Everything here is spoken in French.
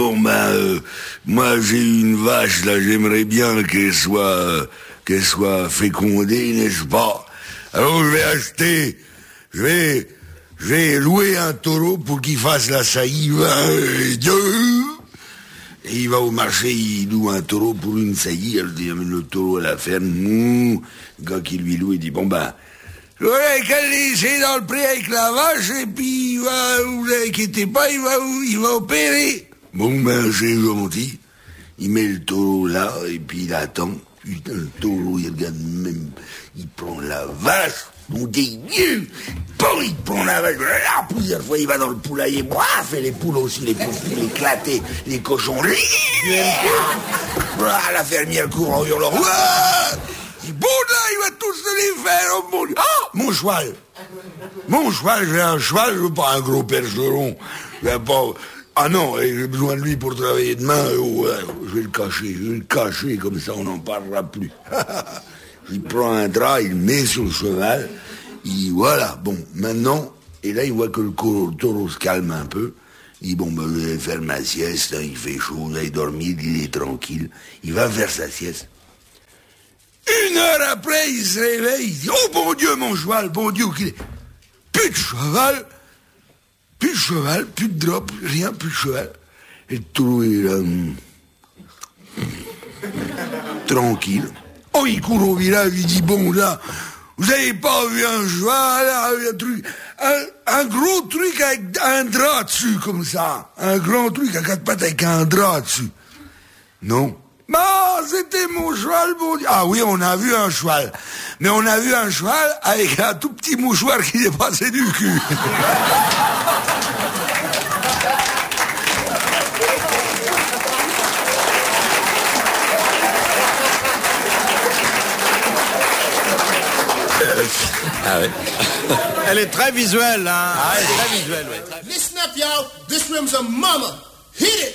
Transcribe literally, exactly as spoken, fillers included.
Bon ben, euh, moi j'ai une vache là, j'aimerais bien qu'elle soit, euh, qu'elle soit fécondée, n'est-ce pas? Alors je vais acheter, je vais, je vais louer un taureau pour qu'il fasse la saillie. Et il va au marché, il loue un taureau pour une saillie. Alors il amène le taureau à la ferme. Mouh, le gars qui lui loue, il dit bon ben, je vais qu'à laisser dans le pré avec la vache et puis il va, vous inquiétez pas, il va, il va opérer. Bon ben c'est gentil, il met le taureau là et puis il attend. Putain, le taureau il regarde même, il prend la vache, mon Dieu, bon, il prend la vache, là, plusieurs fois il va dans le poulailler, moi, fait les poules aussi, les poules, les éclatés, les cochons, la fermière court en hurlant, il dit bon là, il va tous se les faire, oh mon Dieu, ah, mon cheval, mon cheval, j'ai un cheval, je veux pas un gros percheron, je veux pas... Ah non, j'ai besoin de lui pour travailler demain, oh, ouais, je vais le cacher, je vais le cacher, comme ça on n'en parlera plus. Il prend un drap, il le met sur le cheval, il voilà, bon, maintenant, et là il voit que le taureau se calme un peu, il dit bon, ben je vais faire ma sieste, hein, il fait chaud, vous allez dormir, il est tranquille, il va faire sa sieste. Une heure après, il se réveille, il dit oh bon Dieu, mon cheval, bon Dieu, qu'il est... Plus de cheval. Plus de cheval, plus de drap, rien, plus de cheval. Et le taureau est là, hum, tranquille. Oh, il court au village, il dit, bon, là, vous avez pas vu un cheval, un truc, un, un gros truc avec un drap dessus, comme ça. Un grand truc à quatre pattes avec un drap dessus. Non. Bah, c'était mon cheval, bon Dieu. Ah oui, on a vu un cheval. Mais on a vu un cheval avec un tout petit mouchoir qui dépassait du cul. Ah ouais. Elle est très visuelle, hein. Ah, elle est très visuelle, ouais. Listen up, y'all. This room's a mama. Hit it.